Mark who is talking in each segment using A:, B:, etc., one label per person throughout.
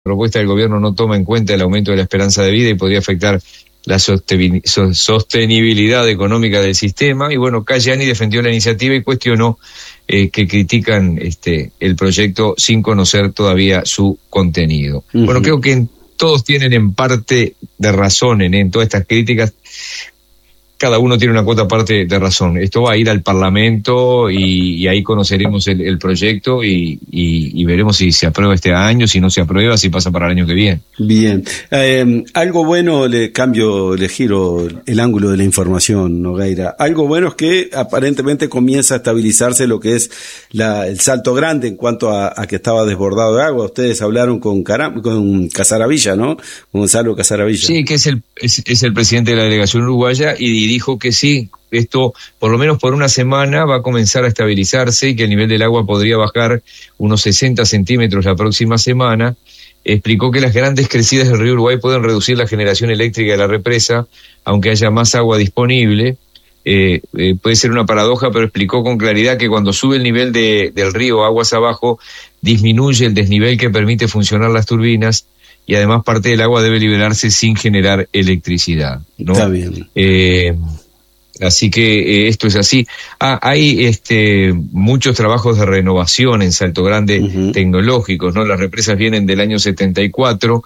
A: propuesta del gobierno no toma en cuenta el aumento de la esperanza de vida y podría afectar la sostenibilidad económica del sistema. Y bueno, Cayani defendió la iniciativa y cuestionó que critican el proyecto sin conocer todavía su contenido. Uh-huh. Bueno, creo que todos tienen en parte de razón en todas estas críticas. Cada uno tiene una cuota parte de razón. Esto va a ir al Parlamento y ahí conoceremos el proyecto y veremos si se aprueba este año, si no se aprueba, si pasa para el año que viene. Bien.
B: Algo bueno, le giro el ángulo de la información, Nogueira. Algo bueno es que aparentemente comienza a estabilizarse lo que es el Salto Grande en cuanto a que estaba desbordado de agua. Ustedes hablaron con Casaravilla, ¿no? Con Gonzalo Casaravilla.
A: Sí, que es el presidente de la delegación uruguaya y dijo que sí, esto por lo menos por una semana va a comenzar a estabilizarse y que el nivel del agua podría bajar unos 60 centímetros la próxima semana. Explicó que las grandes crecidas del río Uruguay pueden reducir la generación eléctrica de la represa, aunque haya más agua disponible. Puede ser una paradoja, pero explicó con claridad que cuando sube el nivel del río aguas abajo, disminuye el desnivel que permite funcionar las turbinas y además parte del agua debe liberarse sin generar electricidad, ¿no?
B: Está bien.
A: Así que esto es así. Hay muchos trabajos de renovación en Salto Grande, uh-huh, tecnológicos, ¿no? Las represas vienen del año 74.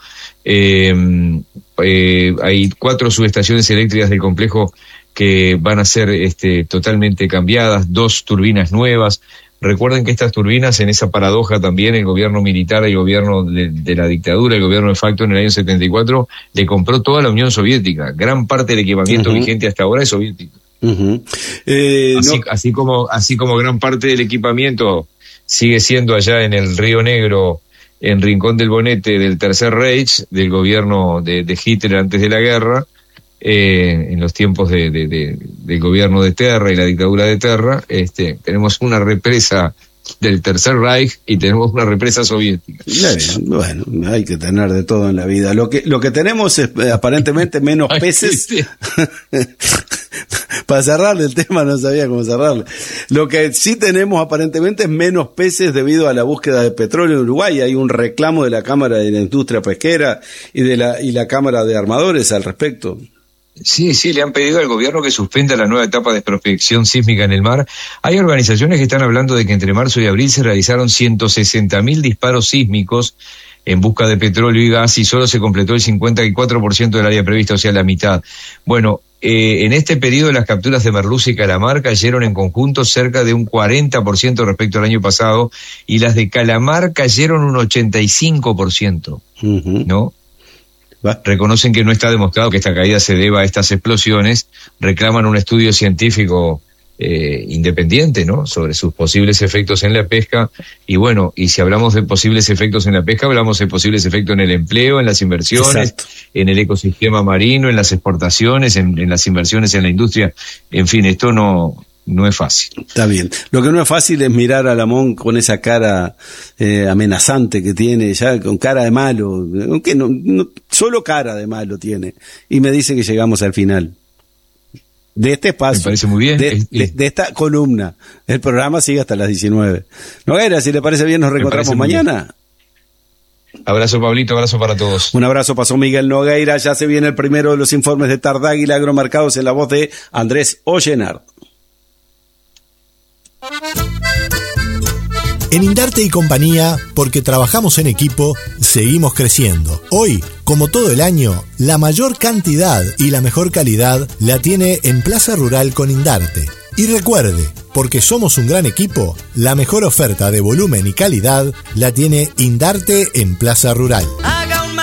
A: Hay 4 subestaciones eléctricas del complejo que van a ser totalmente cambiadas, 2 turbinas nuevas. Recuerden que estas turbinas, en esa paradoja también, el gobierno militar, el gobierno de la dictadura, el gobierno de facto en el año 74, le compró toda la Unión Soviética. Gran parte del equipamiento, uh-huh, vigente hasta ahora es soviético. Uh-huh. Así como gran parte del equipamiento sigue siendo allá en el Río Negro, en Rincón del Bonete, del Tercer Reich, del gobierno de Hitler antes de la guerra, en los tiempos del gobierno de Terra y la dictadura de Terra, tenemos una represa del Tercer Reich y tenemos una represa soviética.
B: Bueno, hay que tener de todo en la vida. Lo que tenemos es aparentemente menos peces. Para cerrarle el tema, no sabía cómo cerrarle. Lo que sí tenemos aparentemente es menos peces debido a la búsqueda de petróleo en Uruguay. Hay un reclamo de la Cámara de la Industria Pesquera y la Cámara de Armadores al respecto.
A: Sí, le han pedido al gobierno que suspenda la nueva etapa de prospección sísmica en el mar. Hay organizaciones que están hablando de que entre marzo y abril se realizaron 160.000 disparos sísmicos en busca de petróleo y gas y solo se completó el 54% del área prevista, o sea, la mitad. Bueno, en este periodo las capturas de merluza y calamar cayeron en conjunto cerca de un 40% respecto al año pasado y las de calamar cayeron un 85%, uh-huh, ¿no? Reconocen que no está demostrado que esta caída se deba a estas explosiones, reclaman un estudio científico independiente, ¿no?, sobre sus posibles efectos en la pesca. Y bueno, y si hablamos de posibles efectos en la pesca, hablamos de posibles efectos en el empleo, en las inversiones, exacto, en el ecosistema marino, en las exportaciones, en las inversiones en la industria. En fin, esto no es fácil.
B: Está bien. Lo que no es fácil es mirar a Lamont con esa cara amenazante que tiene, ya con cara de malo, aunque no, solo cara de malo tiene, y me dice que llegamos al final de este espacio.
A: Me parece muy bien.
B: De esta columna. El programa sigue hasta las 19. Nogueira, si le parece bien, nos reencontramos mañana.
A: Abrazo, Pablito, abrazo para todos.
B: Un abrazo, pasó Miguel Nogueira. Ya se viene el primero de los informes de Tardáguila Agromercados en la voz de Andrés Ollenard.
C: En Indarte y Compañía, porque trabajamos en equipo, seguimos creciendo. Hoy, como todo el año, la mayor cantidad y la mejor calidad la tiene en Plaza Rural con Indarte. Y recuerde, porque somos un gran equipo, la mejor oferta de volumen y calidad la tiene Indarte en Plaza Rural.